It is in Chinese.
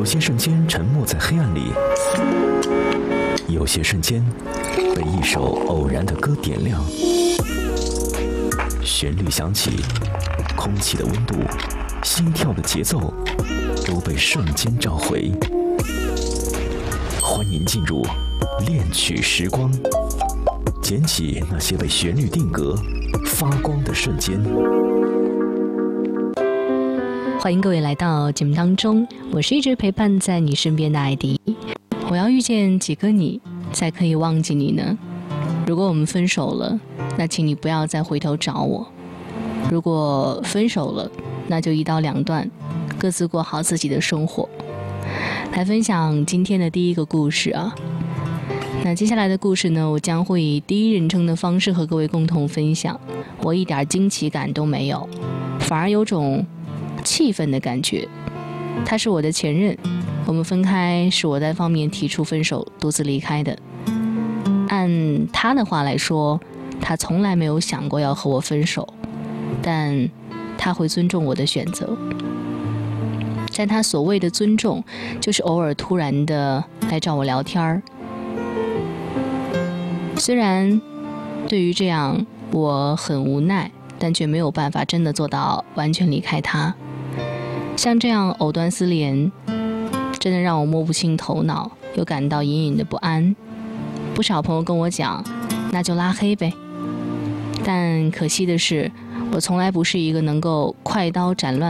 有些瞬间沉没在黑暗里，有些瞬间被一首偶然的歌点亮。旋律响起，空气的温度，心跳的节奏，都被瞬间召回。欢迎进入恋曲时光，捡起那些被旋律定格、发光的瞬间。 欢迎各位来到节目当中，我是一直陪伴在你身边的艾迪。我要遇见几个你，才可以忘记你呢？如果我们分手了，那请你不要再回头找我。如果分手了，那就一刀两断，各自过好自己的生活。来分享今天的第一个故事啊。那接下来的故事呢，我将会以第一人称的方式和各位共同分享。我一点惊奇感都没有，反而有种气愤的感觉。他是我的前任，我们分开是我单方面提出分手，独自离开的。按他的话来说，他从来没有想过要和我分手，但他会尊重我的选择。但他所谓的尊重，就是偶尔突然的来找我聊天儿。虽然对于这样我很无奈，但却没有办法真的做到完全离开他。像这样藕断丝连，真的让我摸不清头脑，又感到隐隐的不安。不少朋友跟我讲，那就拉黑呗。但可惜的是，我从来不是一个能够快刀斩乱